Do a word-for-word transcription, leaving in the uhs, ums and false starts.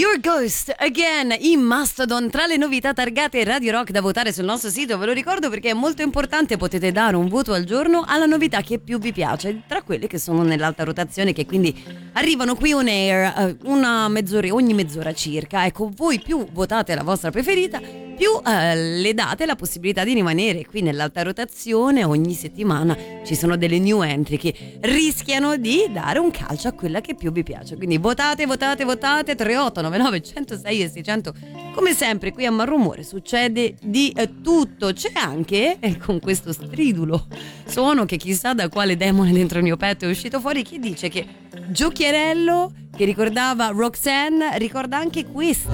Your Ghost Again in Mastodon, tra le novità targate Radio Rock da votare sul nostro sito. Ve lo ricordo perché è molto importante, potete dare un voto al giorno alla novità che più vi piace, tra quelle che sono nell'alta rotazione, che quindi arrivano qui on air una mezz'ora, ogni mezz'ora circa. Ecco, voi più votate la vostra preferita, più eh, le date la possibilità di rimanere qui nell'alta rotazione. Ogni settimana ci sono delle new entry che rischiano di dare un calcio a quella che più vi piace, quindi votate, votate, votate. Tre otto nove nove uno zero sei e seicento. Come sempre qui a Malrumore succede di eh, tutto. C'è anche, eh, con questo stridulo suono che chissà da quale demone dentro il mio petto è uscito fuori, chi dice che Giochiarello, che ricordava Roxanne, ricorda anche questo.